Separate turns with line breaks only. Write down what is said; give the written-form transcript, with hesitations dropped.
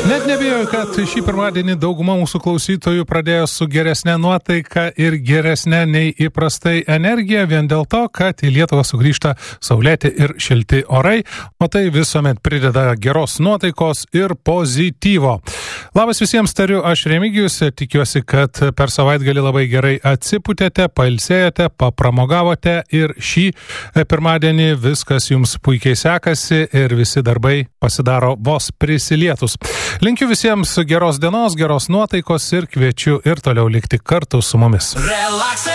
Net nebijoju, kad šį pirmadienį dauguma mūsų klausytojų pradėjo su geresnė nuotaika ir geresnė nei įprastai energija, vien dėl to, kad į Lietuvą sugrįžta saulėti ir šilti orai, o tai visuomet prideda geros nuotaikos ir pozityvo. Labas visiems, tariu aš Remigijus, tikiuosi, kad per savaitgalį labai gerai atsipūtėte, pailsėjote, papramogavote ir šį pirmadienį viskas jums puikiai sekasi ir visi darbai pasidaro vos prisilietus. Linkiu visiems geros dienos, geros nuotaikos ir kviečiu ir toliau likti kartu su mumis.